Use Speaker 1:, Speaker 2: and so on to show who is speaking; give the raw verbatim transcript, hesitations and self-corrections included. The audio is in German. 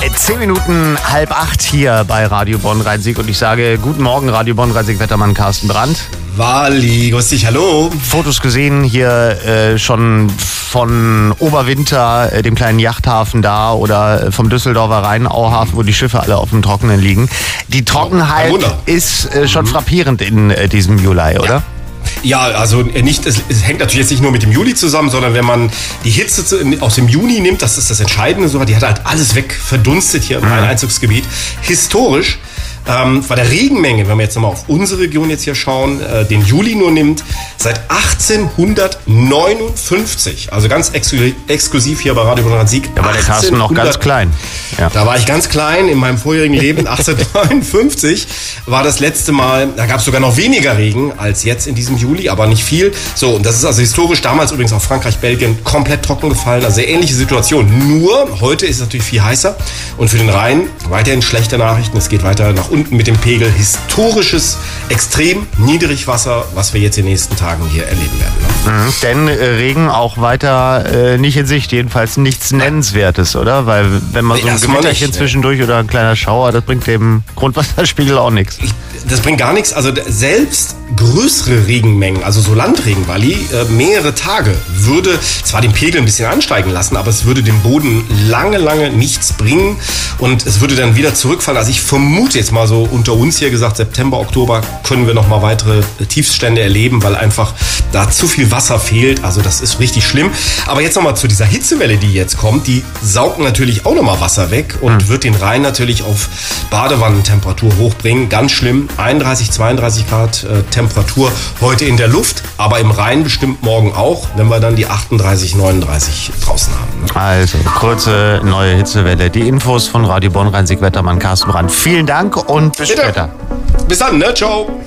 Speaker 1: Zehn Minuten halb acht hier bei Radio Bonn-Rhein-Sieg und ich sage guten Morgen, Radio Bonn-Rhein-Sieg-Wettermann Carsten Brandt.
Speaker 2: Wally, grüß dich, hallo.
Speaker 1: Fotos gesehen hier äh, schon von Oberwinter, äh, dem kleinen Yachthafen da oder vom Düsseldorfer Rheinauhafen, wo die Schiffe alle auf dem Trockenen liegen. Die Trockenheit
Speaker 2: oh,
Speaker 1: ist äh, schon mhm. frappierend in äh, diesem Juli, oder?
Speaker 2: Ja, also nicht, es, es hängt natürlich jetzt nicht nur mit dem Juli zusammen, sondern wenn man die Hitze zu, aus dem Juni nimmt, das ist das Entscheidende, so, die hat halt alles weg verdunstet hier im mhm. Rhein-Einzugsgebiet. Historisch ähm, war der Regenmenge, wenn wir jetzt nochmal auf unsere Region jetzt hier schauen, äh, den Juli nur nimmt, seit achtzehnhundertneunundfünfzig, also ganz exklusiv, exklusiv hier bei Radio Bonn-Rhein-Sieg.
Speaker 1: Da war der Carsten noch ganz klein.
Speaker 2: Ja. Da war ich ganz klein in meinem vorherigen Leben, achtzehnhundertneunundfünfzig war das letzte Mal, da gab es sogar noch weniger Regen als jetzt in diesem Juli, aber nicht viel. So, und das ist also historisch damals übrigens auch Frankreich, Belgien komplett trocken gefallen, also sehr ähnliche Situation. Nur, heute ist es natürlich viel heißer und für den Rhein weiterhin schlechte Nachrichten. Es geht weiter nach unten mit dem Pegel. Historisches, extrem Niedrigwasser, was wir jetzt in den nächsten Tagen hier erleben werden. Ne?
Speaker 1: Mhm, denn äh, Regen auch weiter äh, nicht in Sicht, jedenfalls nichts Nennenswertes, oder? Weil wenn man so ein Gewitterchen zwischendurch oder ein kleiner Schauer, das bringt dem Grundwasserspiegel auch nichts.
Speaker 2: Das bringt gar nichts. Also selbst größere Regenmengen, also so Landregen, Wally, äh, mehrere Tage, würde zwar den Pegel ein bisschen ansteigen lassen, aber es würde dem Boden lange, lange nichts bringen und es würde dann wieder zurückfallen. Also ich vermute jetzt mal so unter uns hier gesagt, September, Oktober können wir noch mal weitere Tiefststände erleben, weil einfach da zu viel Wasser fehlt. Also das ist richtig schlimm. Aber jetzt noch mal zu dieser Hitzewelle, die jetzt kommt. Die saugt natürlich auch noch mal Wasser weg und mhm. wird den Rhein natürlich auf Badewannentemperatur hochbringen. Ganz schlimm. einunddreißig, zweiunddreißig Grad äh, Temperatur heute in der Luft, aber im Rhein bestimmt morgen auch, wenn wir dann die achtunddreißig, neununddreißig draußen haben. Ne?
Speaker 1: Also, kurze neue Hitzewelle. Die Infos von Radio Bonn-Rhein-Sieg-Wettermann Carsten Brandt. Vielen Dank und bis
Speaker 2: Bitte.
Speaker 1: später.
Speaker 2: Bis dann, ne? Ciao.